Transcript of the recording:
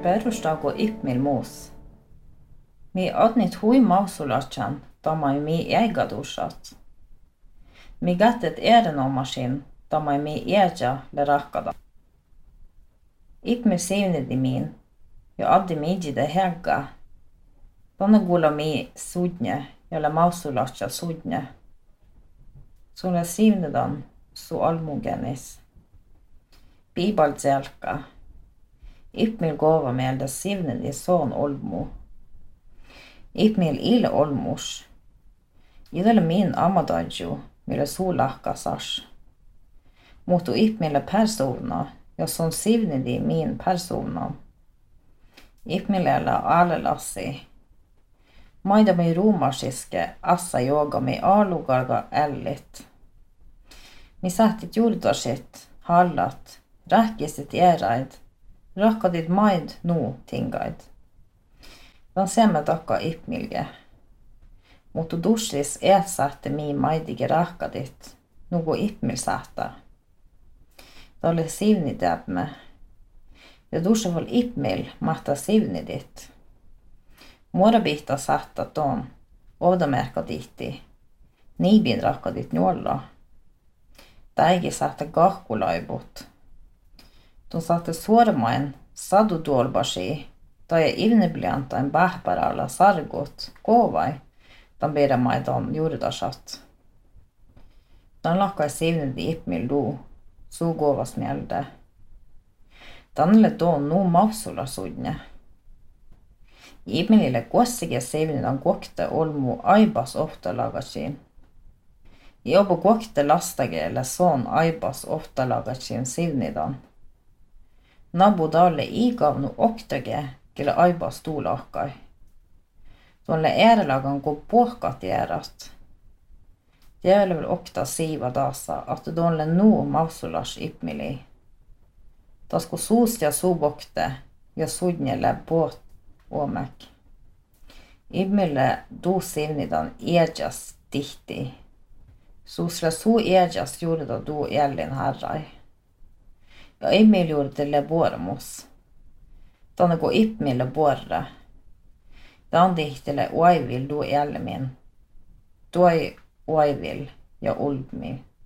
perustaako Ipmil muus. Mi adnit hui mausulatsan, tamai mi eigadusat. Mi gattet erinomasin, tamai mi eja le rakkada. Ipmil sivnidi min, ja addi midjide hegga. Tanne gula mi sudnje, ja le mausulatsa sudnje. Sulle sivnidan, su almugenis. Piibalt selka. Ipmil kova meelde sivnidi soon olmu. Ipmil ile olmus. Idele min amadadju, mille suulahkasas. Muuttu Ipmille persona, jos on sivnidi min persona. Ipmilellä aalelassi. Maidami ruumasiske assa joogami aalugarga ällit. Mi sähtit juurtasit, hallat, rähkisit eräid, rakkadid maid nuu tingaid. Dan semme takka Ipmilge. Mutta dussis sähte mi maidige rakkadit, nugu Ipmil sähtä. Talle sivnidämme. Ja dussavol Ipmil mahta sivnidit. Muorabihta sähtä ton, ovdamerkadihti, niibin rakkadit nuolla. Täigi sähtä kahkulaibut. Ton sähtä suormain sadutuolbasi, tai ivnebliantain pähpäralla sargut, kovai, tan beremaidan juurdasat. Tan lakkai sivnidi Ipmil luu, suu kovas mielde. Tanle tuon nuu mausulla sudne. Ipmilille kuossige sivnidan kokte olmu aibas ohtalagasiin. Jobu kokte lastageelle soon aibas ohtalagasiin sivnidan. Nabu dalle igavnu oktage, kelle aibas tuulahkai. Tuolle äärelagan kun puhkat jäärat. Tiedä väl okta siiva taassa, että tuolle nuu mausulas Ipmili. Tasku suust ja suubokte ja sudnjelle puht omek. Ipmille tuu sivnidan ejas tihti. Suusle suu ejas juurda tuu jällin herrai. Ja Ipmil juurdille vuoromus. Tanne kun Ipmille vuorre. Dan tihtille uaivil tuu jälmin. Tuoi uaivil ja ulmi.